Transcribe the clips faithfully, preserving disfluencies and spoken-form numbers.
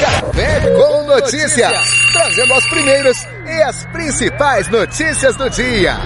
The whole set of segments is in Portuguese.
Café com Notícias, trazendo as primeiras e as principais notícias do dia.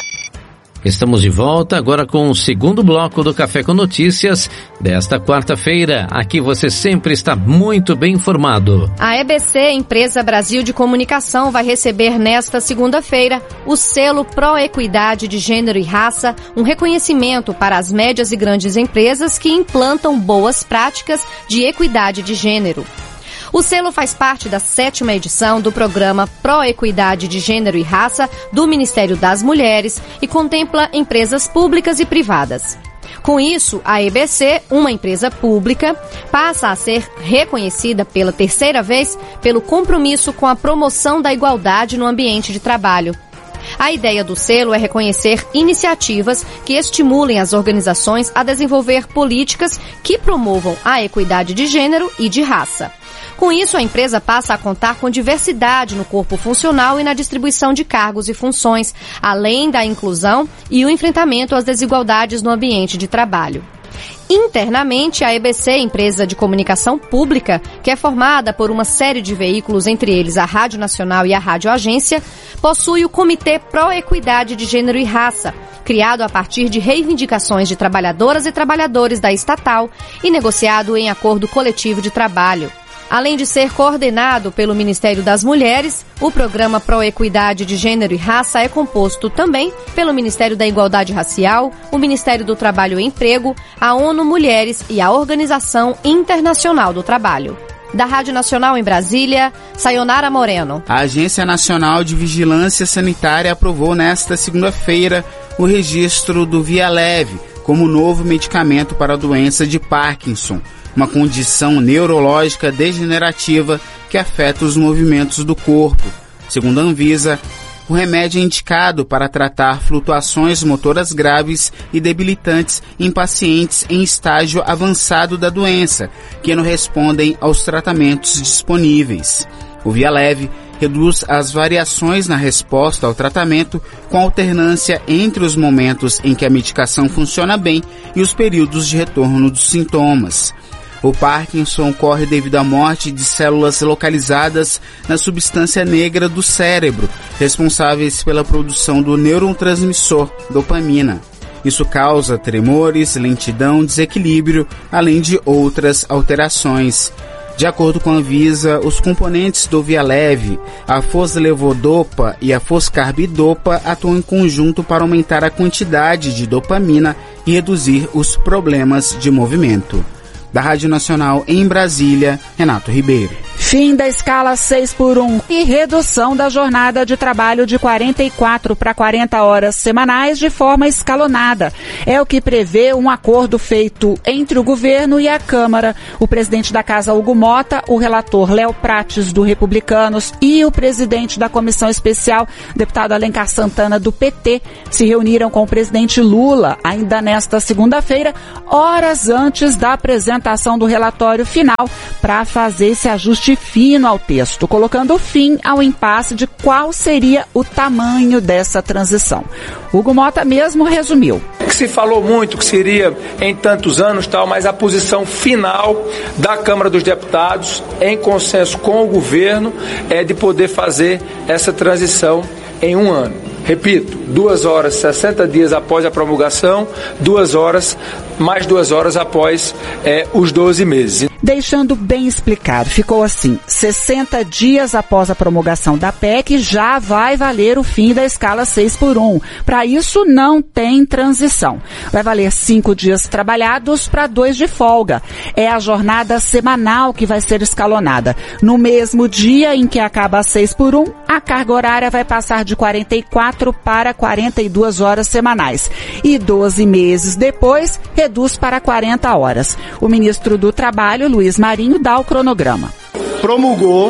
Estamos de volta agora com o segundo bloco do Café com Notícias desta quarta-feira. Aqui você sempre está muito bem informado. A E B C, Empresa Brasil de Comunicação, vai receber nesta segunda-feira o selo Proequidade de Gênero e Raça, um reconhecimento para as médias e grandes empresas que implantam boas práticas de equidade de gênero. O selo faz parte da sétima edição do programa Proequidade de Gênero e Raça do Ministério das Mulheres e contempla empresas públicas e privadas. Com isso, a E B C, uma empresa pública, passa a ser reconhecida pela terceira vez pelo compromisso com a promoção da igualdade no ambiente de trabalho. A ideia do selo é reconhecer iniciativas que estimulem as organizações a desenvolver políticas que promovam a equidade de gênero e de raça. Com isso, a empresa passa a contar com diversidade no corpo funcional e na distribuição de cargos e funções, além da inclusão e o enfrentamento às desigualdades no ambiente de trabalho. Internamente, a E B C, empresa de comunicação pública, que é formada por uma série de veículos, entre eles a Rádio Nacional e a Rádio Agência, possui o Comitê Proequidade de Gênero e Raça, criado a partir de reivindicações de trabalhadoras e trabalhadores da estatal e negociado em acordo coletivo de trabalho. Além de ser coordenado pelo Ministério das Mulheres, o programa Proequidade de Gênero e Raça é composto também pelo Ministério da Igualdade Racial, o Ministério do Trabalho e Emprego, a ONU Mulheres e a Organização Internacional do Trabalho. Da Rádio Nacional em Brasília, Sayonara Moreno. A Agência Nacional de Vigilância Sanitária aprovou nesta segunda-feira o registro do Vyalev como novo medicamento para a doença de Parkinson, uma condição neurológica degenerativa que afeta os movimentos do corpo. Segundo a Anvisa, o remédio é indicado para tratar flutuações motoras graves e debilitantes em pacientes em estágio avançado da doença, que não respondem aos tratamentos disponíveis. O Vyalev reduz as variações na resposta ao tratamento com alternância entre os momentos em que a medicação funciona bem e os períodos de retorno dos sintomas. O Parkinson ocorre devido à morte de células localizadas na substância negra do cérebro, responsáveis pela produção do neurotransmissor dopamina. Isso causa tremores, lentidão, desequilíbrio, além de outras alterações. De acordo com a Anvisa, os componentes do Vyalev, a foslevodopa e a foscarbidopa, atuam em conjunto para aumentar a quantidade de dopamina e reduzir os problemas de movimento. Da Rádio Nacional em Brasília, Renato Ribeiro. Fim da escala seis por um e redução da jornada de trabalho de quarenta e quatro para quarenta horas semanais de forma escalonada. É o que prevê um acordo feito entre o governo e a Câmara. O presidente da Casa, Hugo Mota, o relator Léo Prates, do Republicanos, e o presidente da Comissão Especial, deputado Alencar Santana, do P T, se reuniram com o presidente Lula ainda nesta segunda-feira, horas antes da apresentação do relatório final, para fazer esse ajuste fino ao texto, colocando fim ao impasse de qual seria o tamanho dessa transição. Hugo Mota mesmo resumiu. Que se falou muito que seria em tantos anos, tal, mas a posição final da Câmara dos Deputados, em consenso com o governo, é de poder fazer essa transição em um ano. Repito, duas horas, sessenta dias após a promulgação, duas horas, mais duas horas após é, os doze meses. Deixando bem explicado, ficou assim, sessenta dias após a promulgação da P E C, já vai valer o fim da escala seis por um. Para isso, não tem transição. Vai valer cinco dias trabalhados para dois de folga. É a jornada semanal que vai ser escalonada. No mesmo dia em que acaba a seis por um, a carga horária vai passar de quarenta e quatro para quarenta e duas horas semanais. E doze meses depois, reduz para quarenta horas. O ministro do Trabalho, Luiz Marinho, dá o cronograma. Promulgou,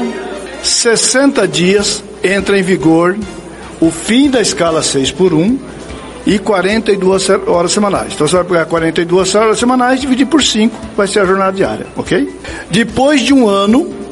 sessenta dias, entra em vigor o fim da escala seis por um e quarenta e duas horas semanais. Então você vai pegar quarenta e duas horas semanais e dividir por cinco, vai ser a jornada diária, ok? Depois de um ano,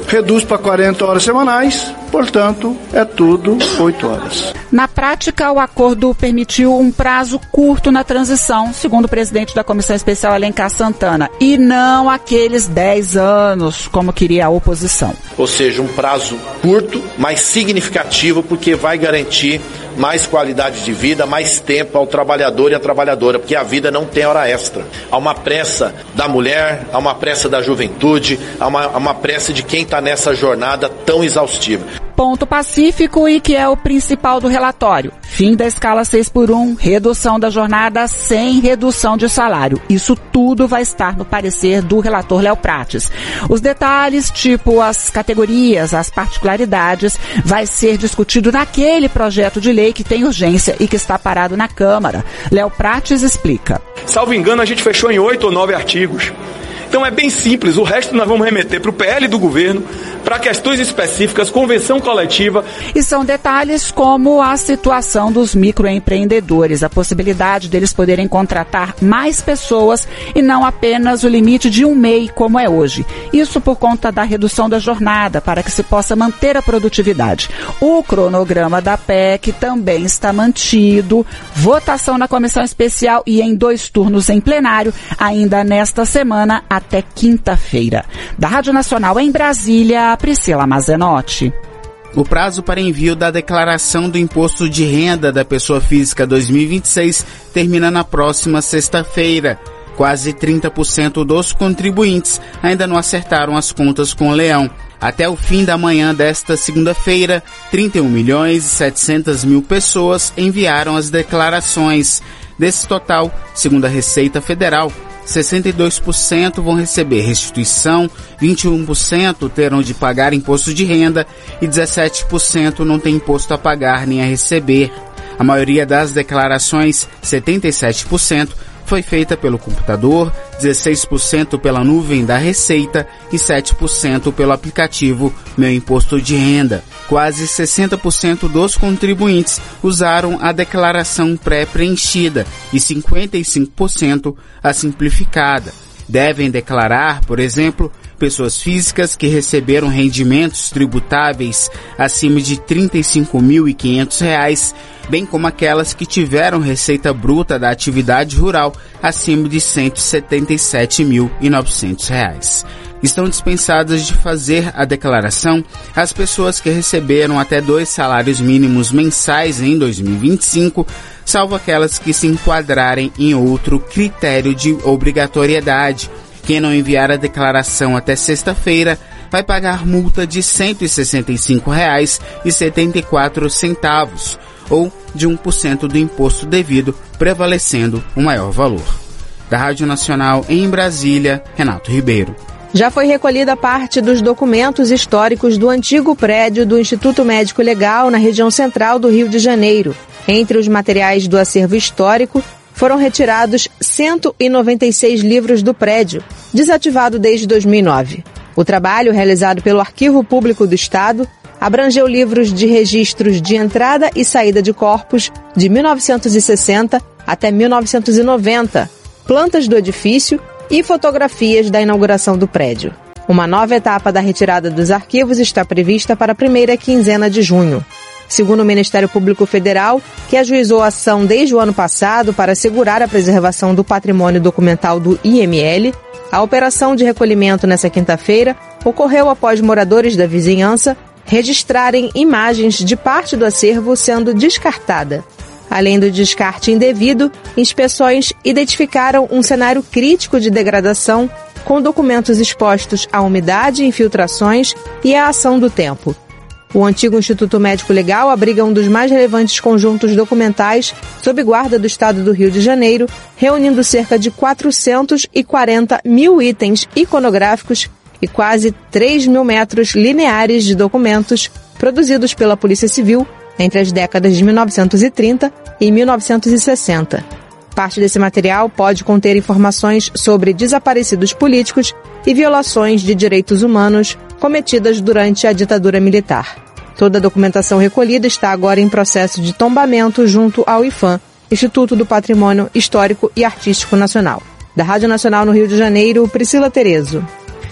reduz para quarenta horas semanais, portanto, é tudo oito horas. Na prática, o acordo permitiu um prazo curto na transição, segundo o presidente da Comissão Especial Alencar Santana, e não aqueles dez anos, como queria a oposição. Ou seja, um prazo curto, mas significativo, porque vai garantir mais qualidade de vida, mais tempo ao trabalhador e à trabalhadora, porque a vida não tem hora extra. Há uma pressa da mulher, há uma pressa da juventude, há uma, há uma pressa de quem está nessa jornada tão exaustiva. Ponto pacífico e que é o principal do relatório. Fim da escala seis por um, redução da jornada sem redução de salário. Isso tudo vai estar no parecer do relator Léo Prates. Os detalhes, tipo as categorias, as particularidades, vai ser discutido naquele projeto de lei que tem urgência e que está parado na Câmara. Léo Prates explica. Salvo engano, a gente fechou em oito ou nove artigos. Então é bem simples, o resto nós vamos remeter para o P L do governo, para questões específicas, convenção coletiva. E são detalhes como a situação dos microempreendedores, a possibilidade deles poderem contratar mais pessoas e não apenas o limite de um M E I, como é hoje. Isso por conta da redução da jornada, para que se possa manter a produtividade. O cronograma da P E C também está mantido, votação na comissão especial e em dois turnos em plenário, ainda nesta semana, até quinta-feira. Da Rádio Nacional em Brasília, Priscila Mazenotti. O prazo para envio da declaração do Imposto de Renda da Pessoa Física dois mil e vinte e seis termina na próxima sexta-feira. Quase trinta por cento dos contribuintes ainda não acertaram as contas com o Leão. Até o fim da manhã desta segunda-feira, trinta e um milhões e setecentas mil pessoas enviaram as declarações. Desse total, segundo a Receita Federal, sessenta e dois por cento vão receber restituição, vinte e um por cento terão de pagar imposto de renda e dezessete por cento não tem imposto a pagar nem a receber. A maioria das declarações, setenta e sete por cento, foi feita pelo computador, dezesseis por cento pela nuvem da Receita e sete por cento pelo aplicativo Meu Imposto de Renda. Quase sessenta por cento dos contribuintes usaram a declaração pré-preenchida e cinquenta e cinco por cento a simplificada. Devem declarar, por exemplo, pessoas físicas que receberam rendimentos tributáveis acima de trinta e cinco mil e quinhentos reais, bem como aquelas que tiveram receita bruta da atividade rural acima de cento e setenta e sete mil e novecentos reais. Estão dispensadas de fazer a declaração as pessoas que receberam até dois salários mínimos mensais em dois mil e vinte e cinco, salvo aquelas que se enquadrarem em outro critério de obrigatoriedade. Quem não enviar a declaração até sexta-feira vai pagar multa de cento e sessenta e cinco reais e setenta e quatro centavos, ou de um por cento do imposto devido, prevalecendo o maior valor. Da Rádio Nacional em Brasília, Renato Ribeiro. Já foi recolhida parte dos documentos históricos do antigo prédio do Instituto Médico Legal na região central do Rio de Janeiro. Entre os materiais do acervo histórico, foram retirados cento e noventa e seis livros do prédio, desativado desde dois mil e nove. O trabalho, realizado pelo Arquivo Público do Estado, abrangeu livros de registros de entrada e saída de corpos de mil novecentos e sessenta até mil novecentos e noventa, plantas do edifício e fotografias da inauguração do prédio. Uma nova etapa da retirada dos arquivos está prevista para a primeira quinzena de junho. Segundo o Ministério Público Federal, que ajuizou a ação desde o ano passado para assegurar a preservação do patrimônio documental do I M L, a operação de recolhimento nesta quinta-feira ocorreu após moradores da vizinhança registrarem imagens de parte do acervo sendo descartada. Além do descarte indevido, inspeções identificaram um cenário crítico de degradação com documentos expostos à umidade, infiltrações e à ação do tempo. O antigo Instituto Médico Legal abriga um dos mais relevantes conjuntos documentais sob guarda do Estado do Rio de Janeiro, reunindo cerca de quatrocentos e quarenta mil itens iconográficos e quase três mil metros lineares de documentos produzidos pela Polícia Civil entre as décadas de mil novecentos e trinta e mil novecentos e sessenta. Parte desse material pode conter informações sobre desaparecidos políticos e violações de direitos humanos cometidas durante a ditadura militar. Toda a documentação recolhida está agora em processo de tombamento junto ao IPHAN, Instituto do Patrimônio Histórico e Artístico Nacional. Da Rádio Nacional no Rio de Janeiro, Priscila Terezo.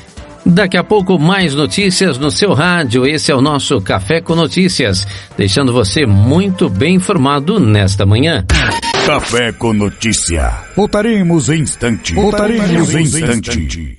Daqui a pouco mais notícias no seu rádio. Esse é o nosso Café com Notícias, deixando você muito bem informado nesta manhã. Café com Notícia. Voltaremos em instante. Voltaremos em instante.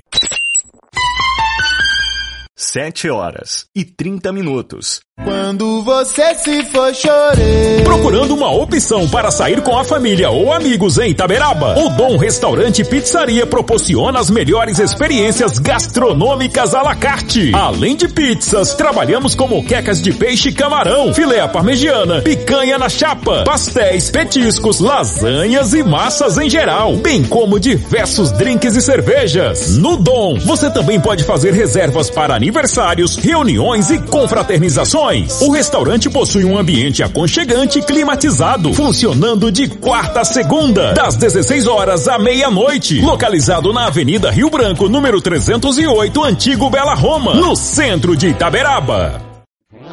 Sete horas e trinta minutos. Quando você se for chorar. Procurando uma opção para sair com a família ou amigos em Itaberaba? O Dom Restaurante e Pizzaria proporciona as melhores experiências gastronômicas à la carte. Além de pizzas, trabalhamos com moquecas de peixe e camarão, filé à parmegiana, picanha na chapa, pastéis, petiscos, lasanhas e massas em geral, bem como diversos drinks e cervejas. No Dom, você também pode fazer reservas para aniversários, reuniões e confraternizações. O restaurante possui um ambiente aconchegante e climatizado, funcionando de quarta a segunda, das dezesseis horas à meia-noite. Localizado na Avenida Rio Branco, número trezentos e oito, Antigo Bela Roma, no centro de Itaberaba.